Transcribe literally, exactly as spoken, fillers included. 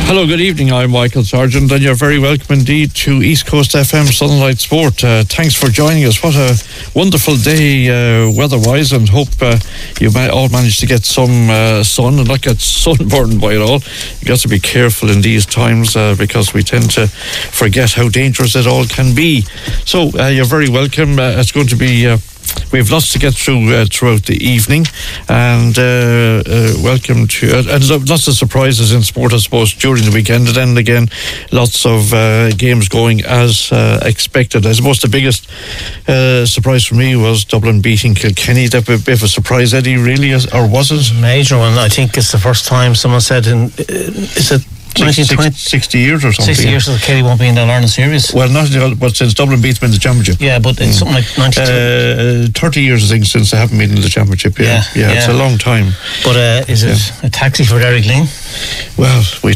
Hello, good evening. I'm Michael Sargent, and you're very welcome indeed to East Coast F M Sunlight Sport. Uh, thanks for joining us. What a wonderful day uh, weather-wise, and hope uh, you might all manage to get some uh, sun and not get sunburned by it all. You've got to be careful in these times uh, because we tend to forget how dangerous it all can be. So uh, you're very welcome. Uh, it's going to be... Uh, We have lots to get through uh, throughout the evening, and uh, uh, welcome to uh, and lots of surprises in sport, I suppose, during the weekend, and then again lots of uh, games going as uh, expected. I suppose the biggest uh, surprise for me was Dublin beating Kilkenny. That was a bit of a surprise, Eddie, really, or was it? Major one. I think it's the first time someone said in uh, is it sixty years or something. sixty years since Kerry won't be in the All-Ireland series. Well, not but since Dublin beats them in the championship. Yeah, but it's mm. something like ninety-two. Uh, thirty years, I think, since they haven't been in the championship. Yeah, yeah, yeah, yeah. It's a long time. But uh, is it yeah. a taxi for Derek Lean? Well, we